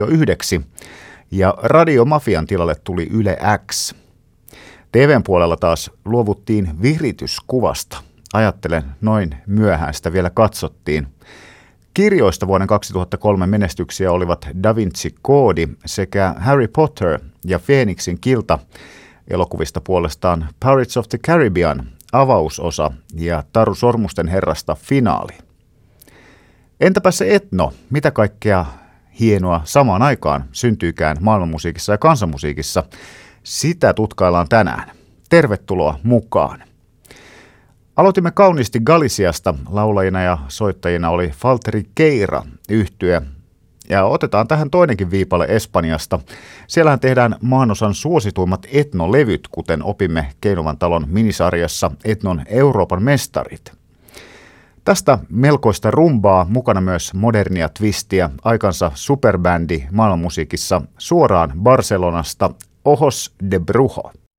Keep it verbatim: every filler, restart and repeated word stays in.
jo yhdeksi ja radiomafian tilalle tuli Yle X. T V:n puolella taas luovuttiin virityskuvasta. Ajattelen, noin myöhään sitä vielä katsottiin. Kirjoista vuoden kaksituhattakolme menestyksiä olivat Da Vinci Koodi sekä Harry Potter ja Feeniksin kilta. Elokuvista puolestaan Pirates of the Caribbean, avausosa ja Taru Sormusten herrasta finaali. Entäpä se etno? Mitä kaikkea hienoa samaan aikaan syntyykään maailmanmusiikissa ja kansanmusiikissa? Sitä tutkaillaan tänään. Tervetuloa mukaan! Aloitimme kauniisti Galiciasta. Laulajina ja soittajina oli Valtteri Keira -yhtye. Ja otetaan tähän toinenkin viipale Espanjasta. Siellähän tehdään maanosan suosituimmat etnolevyt, kuten opimme Keinovan talon minisarjassa Etnon Euroopan mestarit. Tästä melkoista rumbaa, mukana myös modernia twistiä, aikansa superbändi maailmanmusiikissa suoraan Barcelonasta, Ojos de Brujo.